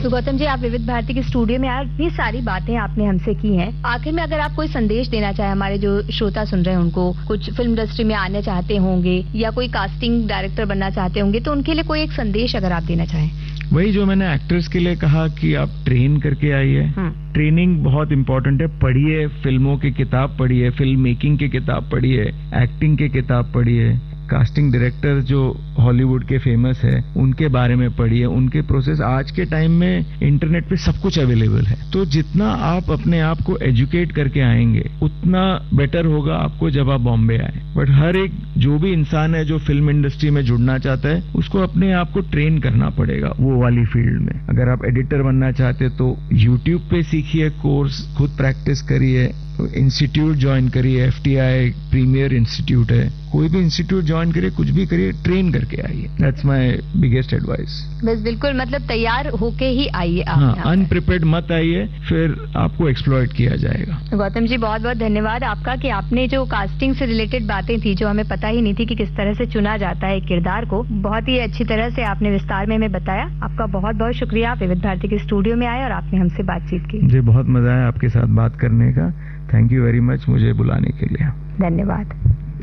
तो गौतम जी, आप विविध भारती के स्टूडियो में आए, इतनी सारी बातें आपने हमसे की हैं। आखिर में अगर आप कोई संदेश देना चाहे हमारे जो श्रोता सुन रहे हैं उनको, कुछ फिल्म इंडस्ट्री में आना चाहते होंगे या कोई कास्टिंग डायरेक्टर बनना चाहते होंगे, तो उनके लिए कोई एक संदेश अगर आप देना चाहें। वही जो मैंने एक्टर्स के लिए कहा कि आप ट्रेन करके आइए। ट्रेनिंग बहुत इंपॉर्टेंट है। पढ़िए, फिल्मों की किताब पढ़िए, फिल्म मेकिंग की किताब पढ़िए, एक्टिंग की किताब पढ़िए, कास्टिंग डायरेक्टर जो हॉलीवुड के फेमस है उनके बारे में पढ़िए, उनके प्रोसेस। आज के टाइम में इंटरनेट पे सब कुछ अवेलेबल है, तो जितना आप अपने आप को एजुकेट करके आएंगे उतना बेटर होगा आपको जब आप बॉम्बे आए। बट हर एक जो भी इंसान है जो फिल्म इंडस्ट्री में जुड़ना चाहता है उसको अपने आप को ट्रेन करना पड़ेगा वो वाली फील्ड में। अगर आप एडिटर बनना चाहते तो यूट्यूब पे सीखिए कोर्स, खुद प्रैक्टिस करिए, इंस्टीट्यूट ज्वाइन करिए। FTI प्रीमियर इंस्टीट्यूट है, कोई भी इंस्टीट्यूट ज्वाइन करिए, कुछ भी करिए, ट्रेन करके आइए। That's my biggest advice. बस बिल्कुल, मतलब तैयार होके ही आइए आप। हाँ, अनप्रिपेयर्ड मत आइए, फिर आपको एक्सप्लॉइट किया जाएगा। गौतम जी, बहुत बहुत धन्यवाद आपका कि आपने जो कास्टिंग से रिलेटेड बातें थी जो हमें पता ही नहीं थी कि किस तरह से चुना जाता है किरदार को, बहुत ही अच्छी तरह से आपने विस्तार में हमें बताया। आपका बहुत बहुत शुक्रिया, आप विविध भारती के स्टूडियो में आए और आपने हमसे बातचीत की। मुझे बहुत मजा आया आपके साथ बात करने का। थैंक यू वेरी मच मुझे बुलाने के लिए। धन्यवाद।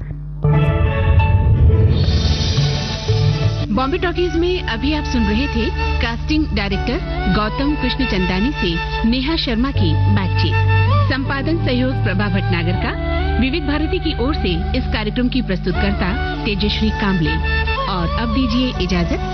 बॉम्बे टॉकीज में अभी आप सुन रहे थे कास्टिंग डायरेक्टर गौतम कृष्ण चंदानी से नेहा शर्मा की बातचीत। संपादन सहयोग प्रभा भटनागर का। विविध भारती की ओर से इस कार्यक्रम की प्रस्तुतकर्ता तेजश्री कांबले। और अब दीजिए इजाजत।